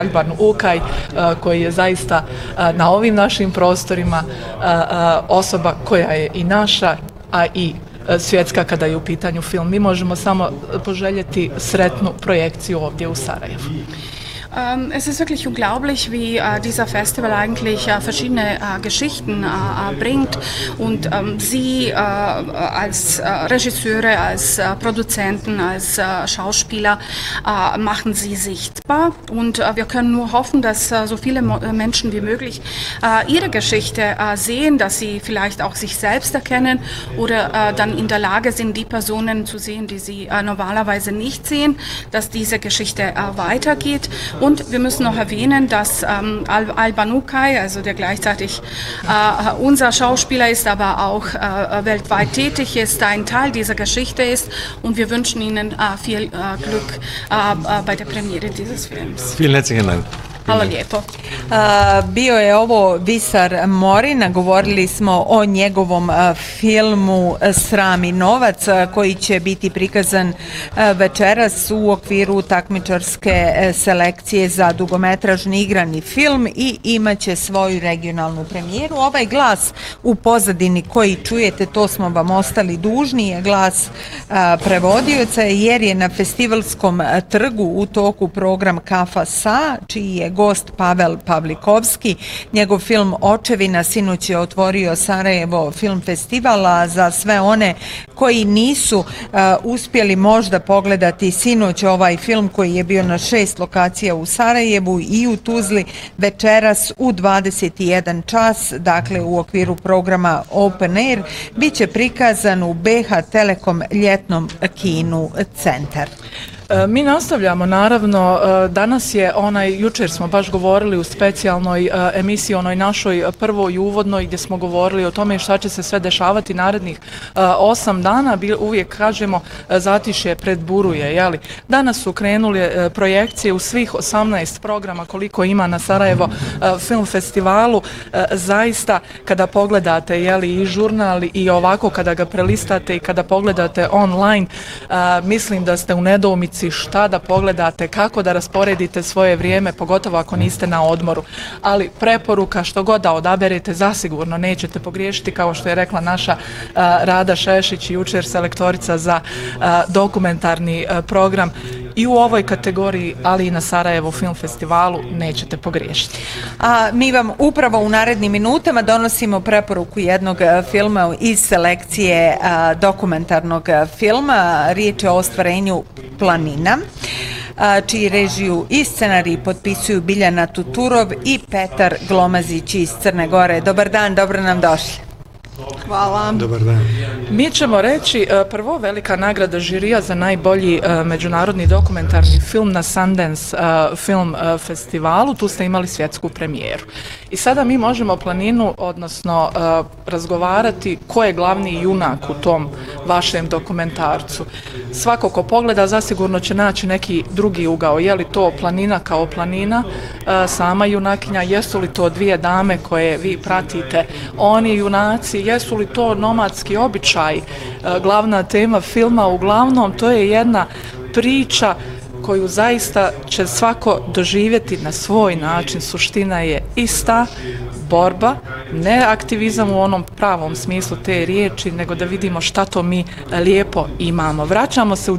Alban Ukaj, koji je zaista na ovim našim prostorima osoba koja je i naša, a i svjetska kada je u pitanju film. Mi možemo samo poželjeti sretnu projekciju ovdje u Sarajevu. Es ist wirklich unglaublich, wie dieser Festival eigentlich verschiedene Geschichten bringt und Sie als Regisseure, als Produzenten, als Schauspieler machen Sie sichtbar und wir können nur hoffen, dass so viele Menschen wie möglich ihre Geschichte sehen, dass sie vielleicht auch sich selbst erkennen oder dann in der Lage sind, die Personen zu sehen, die sie normalerweise nicht sehen, dass diese Geschichte weitergeht. Und wir müssen noch erwähnen, dass Alban Ukaj, also der gleichzeitig unser Schauspieler ist, aber auch weltweit tätig ist, ein Teil dieser Geschichte ist. Und wir wünschen Ihnen viel Glück bei der Premiere dieses Films. Vielen herzlichen Dank. Hvala lijepo. Bio je ovo Visar Morina, govorili smo o njegovom filmu Sram i novac koji će biti prikazan večeras u okviru takmičarske selekcije za dugometražni igrani film i imaće svoju regionalnu premijeru. Ovaj glas u pozadini koji čujete, to smo vam ostali dužni, je glas prevodioca jer je na festivalskom trgu u toku program Kafa Sa, čiji je gost Pavel Pavlikovski. Njegov film Očevina sinoć je otvorio Sarajevo film festivala. Za sve one koji nisu uspjeli možda pogledati sinoć ovaj film koji je bio na 6 lokacija u Sarajevu i u Tuzli, večeras u 21 čas, dakle u okviru programa Open Air, bit će prikazan u BH Telekom ljetnom kinu Centar. Mi nastavljamo, naravno, danas je jučer smo baš govorili u specijalnoj emisiji, onoj našoj prvoj uvodnoj, gdje smo govorili o tome šta će se sve dešavati narednih 8 dana, uvijek kažemo zatišje predburuje, jeli? Danas su krenuli projekcije u svih 18 programa koliko ima na Sarajevo film festivalu, zaista kada pogledate, jeli, i žurnal i ovako kada ga prelistate i kada pogledate online, mislim da ste u nedoumici šta da pogledate, kako da rasporedite svoje vrijeme, pogotovo ako niste na odmoru. Ali preporuka što god da odaberete, zasigurno nećete pogriješiti, kao što je rekla naša Rada Šešić, jučer selektorica za dokumentarni program. I u ovoj kategoriji, ali i na Sarajevo film festivalu nećete pogriješiti. A mi vam upravo u narednim minutama donosimo preporuku jednog filma iz selekcije dokumentarnog filma. Riječ je o ostvarenju Planina, čiji režiju i scenarij potpisuju Biljana Tuturov i Petar Glomazić iz Crne Gore. Dobar dan, dobro nam došli. Hvala. Dobar dan. Mi ćemo reći prvo velika nagrada žirija za najbolji međunarodni dokumentarni film na Sundance film festivalu. Tu ste imali svjetsku premijeru. I sada mi možemo Planinu, odnosno razgovarati ko je glavni junak u tom vašem dokumentarcu. Svako ko pogleda zasigurno će naći neki drugi ugao. Je li to Planina kao Planina, sama junakinja, jesu li to dvije dame koje vi pratite, oni junaci, jesu li to nomadski običaj, glavna tema filma. Uglavnom to je jedna priča koju zaista će svako doživjeti na svoj način. Suština je ista, borba, ne aktivizam u onom pravom smislu te riječi, nego da vidimo šta to mi lijepo imamo. Vraćamo se u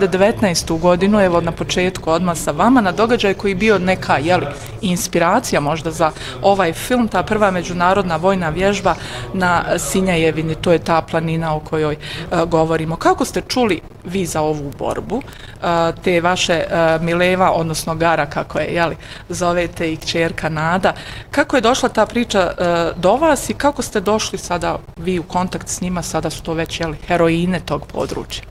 2019. godinu, evo na početku odmah sa vama, na događaj koji je bio neka, inspiracija možda za ovaj film, ta prva međunarodna vojna vježba na Sinjajevini, to je ta planina o kojoj govorimo. Kako ste čuli vi za ovu borbu, te vaše Mileva, odnosno Gara, kako je, zovete, i kćerka Nada, kako je došla ta priča do vas i kako ste došli sada vi u kontakt s njima, sada su to već heroine tog područja?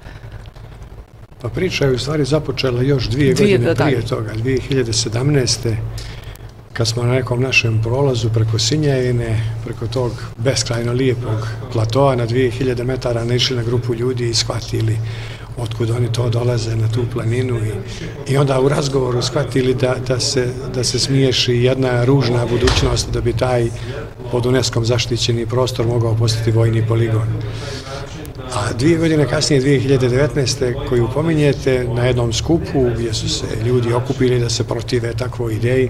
Pa priča je u stvari započela još 2 godine prije toga, 2017. kad smo na nekom našem prolazu preko Sinjajine, preko tog beskrajno lijepog platoa na 2000 metara naišli na grupu ljudi i shvatili otkud oni to dolaze na tu planinu i onda u razgovoru shvatili da se smiješi jedna ružna budućnost, da bi taj pod UNESCO-om zaštićeni prostor mogao postati vojni poligon. A 2 godine kasnije, 2019. koju pominjete, na jednom skupu gdje su se ljudi okupili da se protive takvoj ideji,